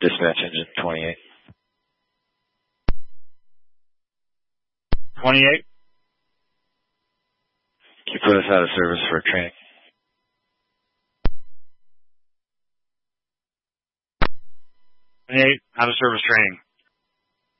Dispatch engine 28. 28. Can you put us out of service for training? 28, out of service training.